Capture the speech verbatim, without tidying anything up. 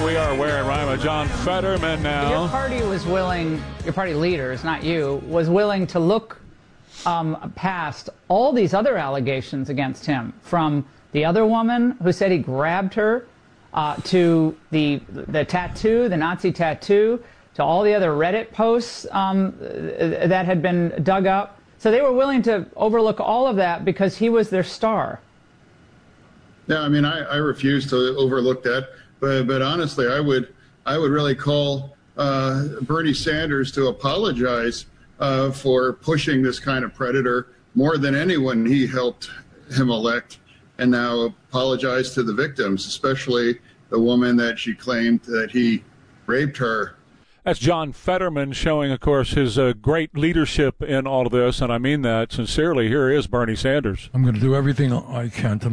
we are wearing Rima. John Fetterman now. Your party was willing, your party leaders, not you, was willing to look um, past all these other allegations against him, from the other woman who said he grabbed her, uh, to the the tattoo, the Nazi tattoo, to all the other Reddit posts um, that had been dug up. So they were willing to overlook all of that because he was their star. Yeah, I mean, I, I refuse to overlook that, but but honestly, I would I would really call uh, Bernie Sanders to apologize uh, for pushing this kind of predator more than anyone he helped him elect, and now apologize to the victims, especially the woman that she claimed that he raped her. That's John Fetterman showing, of course, his uh, great leadership in all of this, and I mean that sincerely. Here is Bernie Sanders. I'm going to do everything I can to